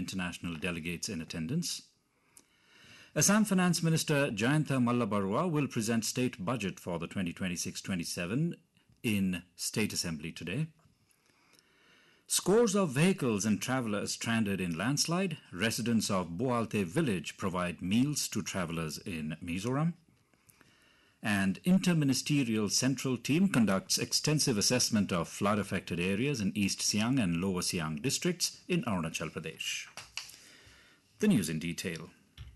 international delegates in attendance. Assam Finance Minister Jayanta Mallabarwa will present state budget for the 2026-27 in State Assembly today. Scores of vehicles and travellers stranded in landslide. Residents of Bualte village provide meals to travellers in Mizoram. And Interministerial Central Team conducts extensive assessment of flood-affected areas in East Siang and Lower Siang districts in Arunachal Pradesh. The news in detail.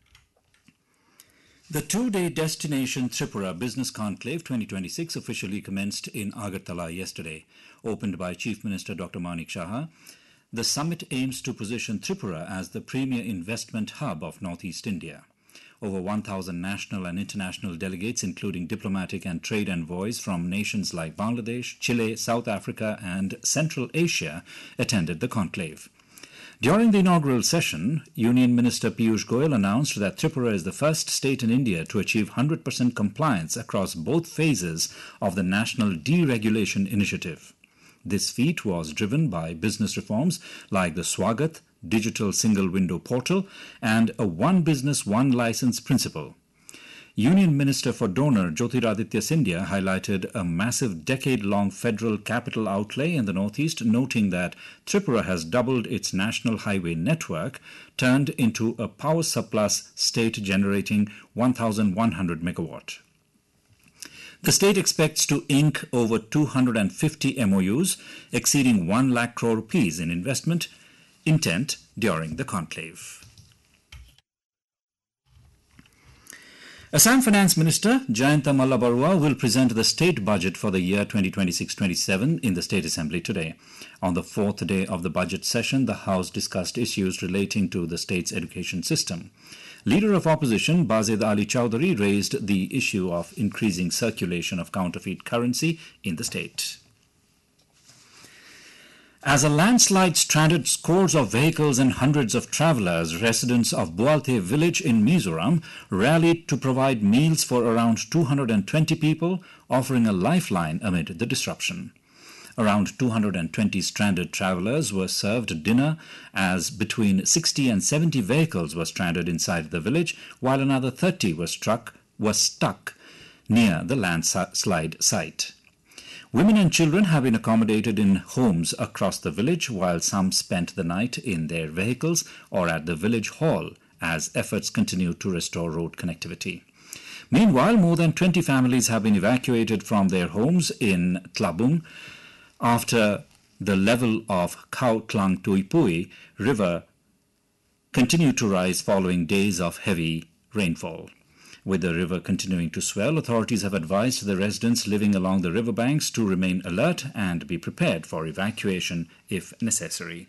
The two-day Destination Tripura Business Conclave 2026 officially commenced in Agartala yesterday. Opened by Chief Minister Dr. Manik Saha, the summit aims to position Tripura as the premier investment hub of Northeast India. Over 1,000 national and international delegates, including diplomatic and trade envoys from nations like Bangladesh, Chile, South Africa, and Central Asia, attended the conclave. During the inaugural session, Union Minister Piyush Goyal announced that Tripura is the first state in India to achieve 100% compliance across both phases of the National Deregulation Initiative. This feat was driven by business reforms like the Swagat digital single window portal and a one business, one license principle. Union Minister for Donor Jyotiraditya Scindia highlighted a massive decade-long federal capital outlay in the Northeast, noting that Tripura has doubled its national highway network, turned into a power surplus state generating 1,100 megawatt. The state expects to ink over 250 MOUs, exceeding 1 lakh crore rupees in investment intent during the conclave. Assam Finance Minister Jayanta Mallabarwa will present the state budget for the year 2026-27 in the State Assembly today. On the fourth day of the budget session, the House discussed issues relating to the state's education system. Leader of Opposition Bazid Ali Chowdhury raised the issue of increasing circulation of counterfeit currency in the state. As a landslide stranded scores of vehicles and hundreds of travellers, residents of Bualte village in Mizoram rallied to provide meals for around 220 people, offering a lifeline amid the disruption. Around 220 stranded travellers were served dinner as between 60 and 70 vehicles were stranded inside the village, while another 30 were stuck near the landslide site. Women and children have been accommodated in homes across the village, while some spent the night in their vehicles or at the village hall as efforts continue to restore road connectivity. Meanwhile, more than 20 families have been evacuated from their homes in Tlabung after the level of Khao Tlang Tuipui River continued to rise following days of heavy rainfall. With the river continuing to swell, authorities have advised the residents living along the riverbanks to remain alert and be prepared for evacuation if necessary.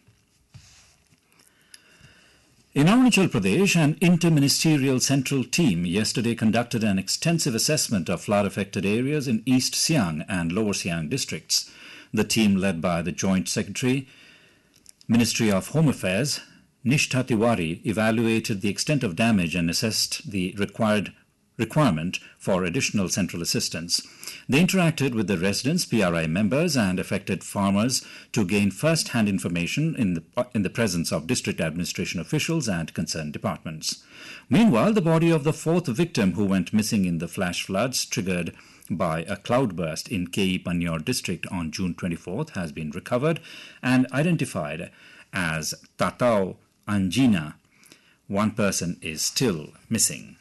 In Arunachal Pradesh, an interministerial central team yesterday conducted an extensive assessment of flood-affected areas in East Siang and Lower Siang districts. The team, led by the Joint Secretary, Ministry of Home Affairs, Nishtha Tiwari, evaluated the extent of damage and assessed the requirement for additional central assistance. They interacted with the residents, PRI members, and affected farmers to gain first-hand information in the presence of district administration officials and concerned departments. Meanwhile, the body of the fourth victim who went missing in the flash floods triggered by a cloudburst in K.E. Panyor district on June 24th has been recovered and identified as Tatao Anjina. One person is still missing.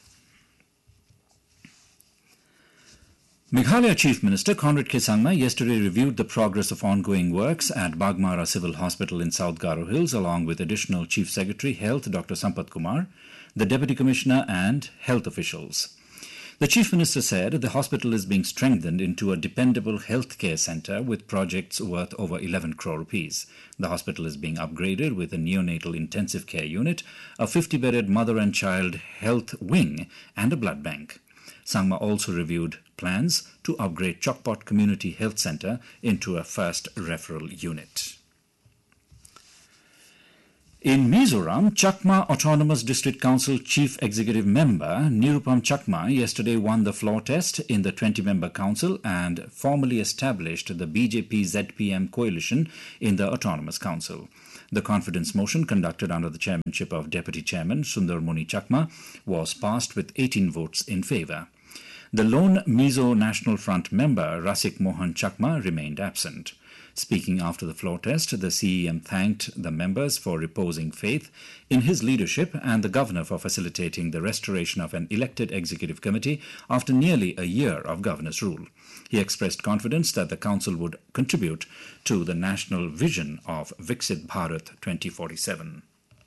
Meghalaya Chief Minister Conrad K. Sangma yesterday reviewed the progress of ongoing works at Bagmara Civil Hospital in South Garo Hills, along with Additional Chief Secretary Health Dr. Sampath Kumar, the Deputy Commissioner and health officials. The Chief Minister said the hospital is being strengthened into a dependable healthcare centre with projects worth over 11 crore rupees. The hospital is being upgraded with a neonatal intensive care unit, a 50-bedded mother and child health wing and a blood bank. Sangma also reviewed plans to upgrade Chokpot Community Health Centre into a first referral unit. In Mizoram, Chakma Autonomous District Council Chief Executive Member Nirupam Chakma yesterday won the floor test in the 20-member council and formally established the BJP-ZPM coalition in the Autonomous Council. The confidence motion, conducted under the chairmanship of Deputy Chairman Sundar Muni Chakma, was passed with 18 votes in favour. The lone Mizo National Front member Rasik Mohan Chakma remained absent. Speaking after the floor test, the CEM thanked the members for reposing faith in his leadership and the governor for facilitating the restoration of an elected executive committee after nearly a year of governor's rule. He expressed confidence that the council would contribute to the national vision of Viksit Bharat 2047.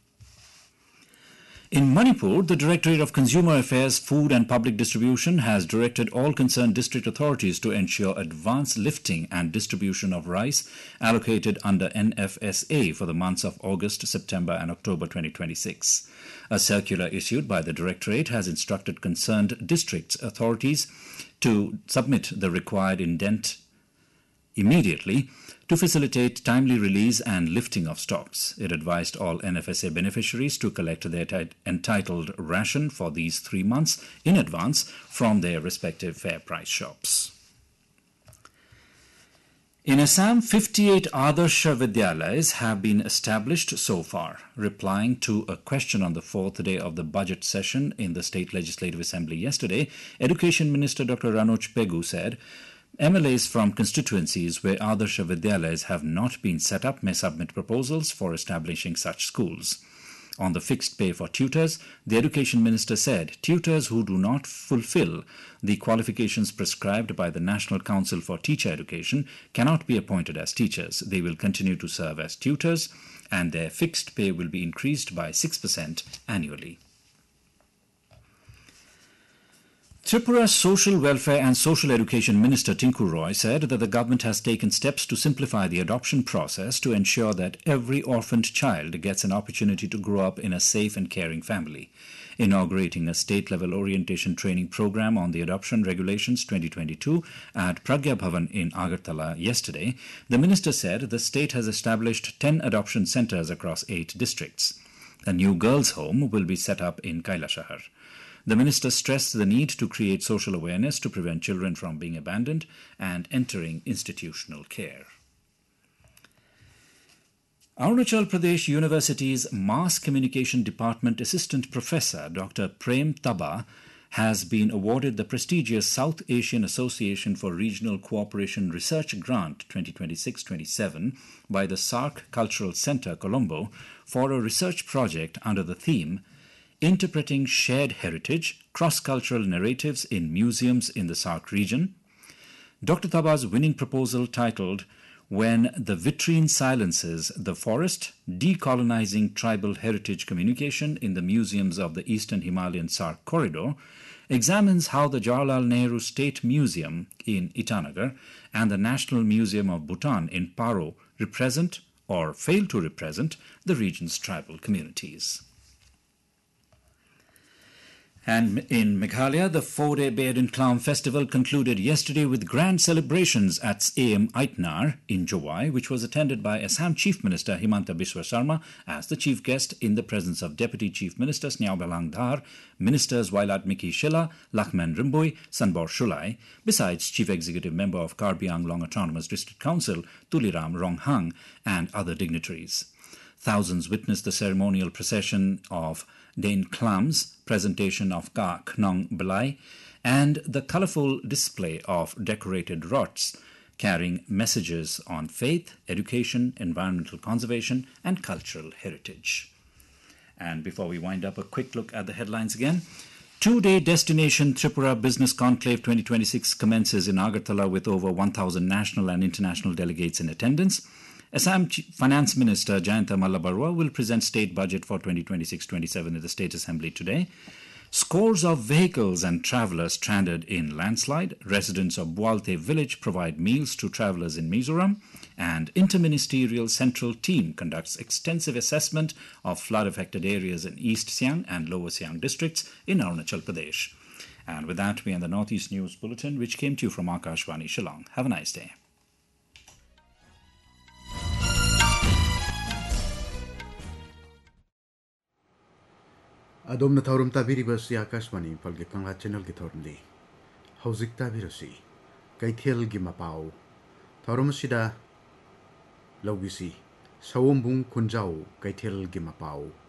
In Manipur, the Directorate of Consumer Affairs, Food and Public Distribution has directed all concerned district authorities to ensure advance lifting and distribution of rice allocated under NFSA for the months of August, September and October 2026. A circular issued by the Directorate has instructed concerned districts authorities to submit the required indent immediately to facilitate timely release and lifting of stocks. It advised all NFSA beneficiaries to collect their entitled ration for these 3 months in advance from their respective fair price shops. In Assam, 58 Aadarsha Vidyalayas have been established so far. Replying to a question on the fourth day of the budget session in the State Legislative Assembly yesterday, Education Minister Dr. Ranoj Pegu said, MLAs from constituencies where Aadarsha Vidyalayas have not been set up may submit proposals for establishing such schools. On the fixed pay for tutors, the Education Minister said tutors who do not fulfill the qualifications prescribed by the National Council for Teacher Education cannot be appointed as teachers. They will continue to serve as tutors and their fixed pay will be increased by 6% annually. Tripura's Social Welfare and Social Education Minister Tinku Roy said that the government has taken steps to simplify the adoption process to ensure that every orphaned child gets an opportunity to grow up in a safe and caring family. Inaugurating a state-level orientation training program on the Adoption Regulations 2022 at Pragya Bhavan in Agartala yesterday, the minister said the state has established 10 adoption centres across 8 districts. A new girls' home will be set up in Kailashahar. The minister stressed the need to create social awareness to prevent children from being abandoned and entering institutional care. Arunachal Pradesh University's Mass Communication Department Assistant Professor Dr. Prem Taba has been awarded the prestigious South Asian Association for Regional Cooperation Research Grant 2026-27 by the SARC Cultural Centre, Colombo, for a research project under the theme Interpreting Shared Heritage, Cross-Cultural Narratives in Museums in the SARC Region. Dr. Taba's winning proposal, titled When the Vitrine Silences the Forest, Decolonizing Tribal Heritage Communication in the Museums of the Eastern Himalayan SARC Corridor, examines how the Jawaharlal Nehru State Museum in Itanagar and the National Museum of Bhutan in Paro represent or fail to represent the region's tribal communities. And in Meghalaya, the 4-day Beard and Clown Festival concluded yesterday with grand celebrations at AM Aitnar in Jowai, which was attended by Assam Chief Minister Himanta Biswa Sarma as the chief guest in the presence of Deputy Chief Minister Snyao Belang Dhar, Ministers Wailat Miki Shila, Lakman Rimboy, Sanbor Shulai, besides Chief Executive Member of Karbi Anglong Autonomous District Council, Tuliram Ronghang, and other dignitaries. Thousands witnessed the ceremonial procession of Dain Klam's presentation of Ka Knong Belai and the colourful display of decorated rots carrying messages on faith, education, environmental conservation and cultural heritage. And before we wind up, a quick look at the headlines again. 2-day Destination Tripura Business Conclave 2026 commences in Agartala with over 1,000 national and international delegates in attendance. Assam Finance Minister Jayanta Mallabarwa will present state budget for 2026-27 in the State Assembly today. Scores of vehicles and travellers stranded in landslide. Residents of Bualte village provide meals to travellers in Mizoram. And Interministerial Central Team conducts extensive assessment of flood-affected areas in East Siang and Lower Siang districts in Arunachal Pradesh. And with that, we end the Northeast News Bulletin, which came to you from Akashvani Shillong. Have a nice day. Adom na thaurum tabiriba si Akashwani Palge Kangla channel ki thorndi. Hauzik tabirasi. Kaithel gi mapau. Thaurum sida lawisi. Sawombung kunjau kaithel gi mapau.